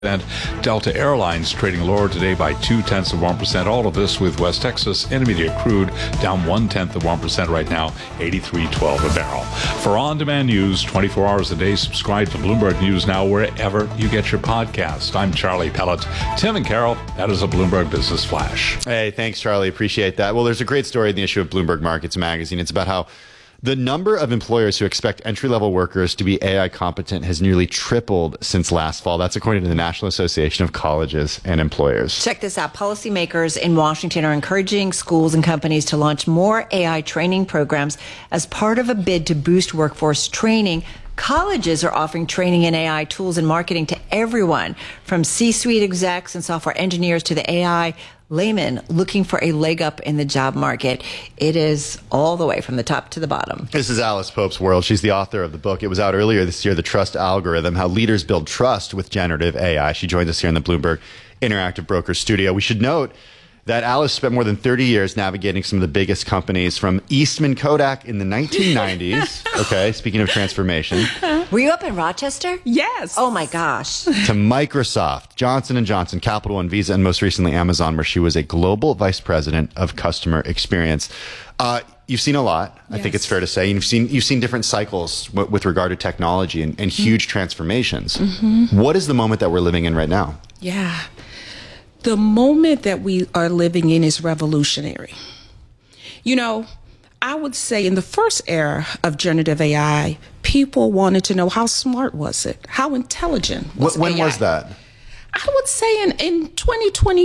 And Delta Airlines trading lower today by 0.2%. All of this with West Texas Intermediate crude down 0.1% right now, 83.12 a barrel. For on-demand news 24 hours a day, subscribe to Bloomberg News Now wherever you get your podcast. I'm Charlie Pellet. Tim and Carol, that is a Bloomberg Business Flash. Hey, thanks, Charlie. Appreciate that. Well, there's a great story in the issue of Bloomberg Markets Magazine. It's about how the number of employers who expect entry-level workers to be AI competent has nearly tripled since last fall. That's according to the National Association of Colleges and Employers. Check this out. Policymakers in Washington are encouraging schools and companies to launch more AI training programs as part of a bid to boost workforce training. Colleges are offering training in AI tools and marketing to everyone, from C-suite execs and software engineers to the AI layman looking for a leg up in the job market. It is all the way from the top to the bottom. This is Alice Pope's world. She's the author of the book. It was out earlier this year, The Trust Algorithm, How Leaders Build Trust with Generative AI. She joins us here in the Bloomberg Interactive Brokers studio. We should note that Alice spent more than 30 years navigating some of the biggest companies, from Eastman Kodak in the 1990s, okay, speaking of transformation. Were you up in Rochester? Yes. Oh my gosh. To Microsoft, Johnson & Johnson, Capital One, Visa, and most recently Amazon, where she was a global vice president of customer experience. You've seen a lot, I think it's fair to say. You've seen different cycles with regard to technology and huge transformations. What is the moment that we're living in right now? Yeah. The moment that we are living in is revolutionary. You know, I would say in the first era of generative AI, people wanted to know, how smart was it? How intelligent was When AI? was that? I would say in 2020,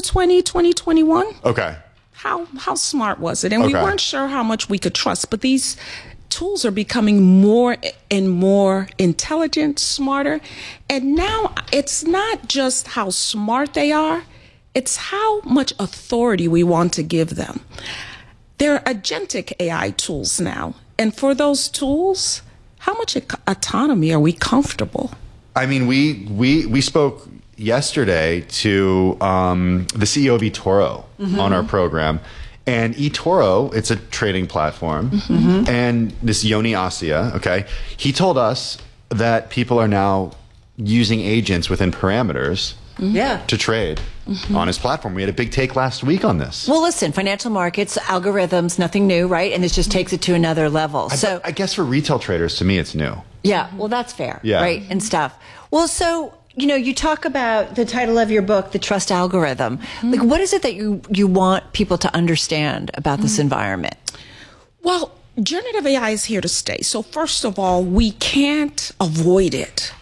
2021. Okay. How smart was it? And we Okay. weren't sure how much we could trust, but these tools are becoming more and more intelligent, smarter. And now it's not just how smart they are, it's how much authority we want to give them. There are agentic AI tools now. And for those tools, how much autonomy are we comfortable? I mean, we spoke yesterday to the CEO of eToro on our program. And eToro, it's a trading platform. And this Yoni Asia, okay, he told us that people are now using agents within parameters to trade on his platform. We had a big take last week on this. Well, listen, financial markets, algorithms, nothing new, right? And this just takes it to another level. So I guess for retail traders, to me, it's new. yeah, well, that's fair, Yeah. right? And stuff. Well, so, you know, you talk about the title of your book, The Trust Algorithm. Like, what is it that you want people to understand about this environment? Well, generative AI is here to stay. So first of all, we can't avoid it.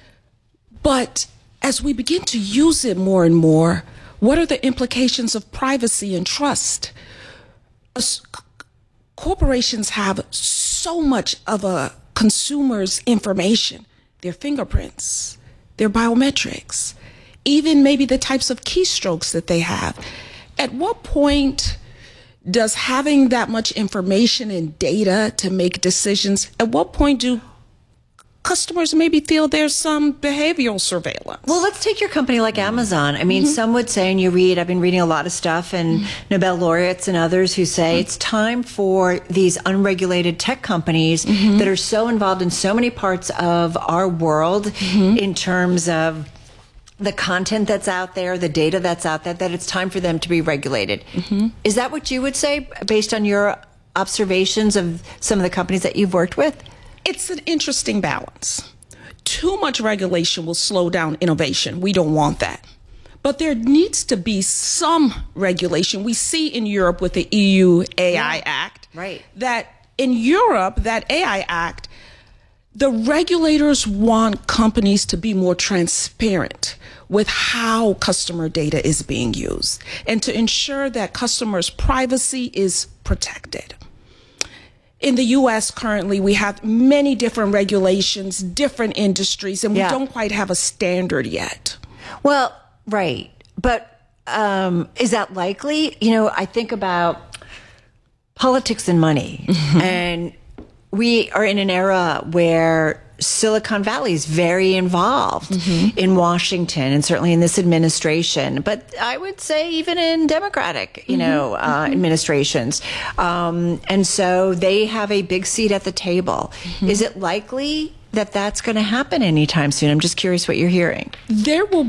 But as we begin to use it more and more, what are the implications of privacy and trust? Corporations have so much of a consumer's information, their fingerprints, their biometrics, even maybe the types of keystrokes that they have. At what point does having that much information and data to make decisions, at what point do customers maybe feel there's some behavioral surveillance? Well, let's take your company like Amazon. I mean, some would say, and I've been reading a lot of stuff, and Nobel laureates and others who say it's time for these unregulated tech companies that are so involved in so many parts of our world in terms of the content that's out there, the data that's out there, that it's time for them to be regulated. Is that what you would say based on your observations of some of the companies that you've worked with? It's an interesting balance. Too much regulation will slow down innovation. We don't want that. But there needs to be some regulation. We see in Europe with the EU AI Act, that in Europe, that AI Act, the regulators want companies to be more transparent with how customer data is being used and to ensure that customers' privacy is protected. In the U.S. currently, we have many different regulations, different industries, and we don't quite have a standard yet. Well, right. But is that likely? You know, I think about politics and money, and we are in an era where Silicon Valley is very involved in Washington and certainly in this administration, but I would say even in Democratic, administrations. And so they have a big seat at the table. Is it likely that that's going to happen anytime soon. I'm just curious what you're hearing. There will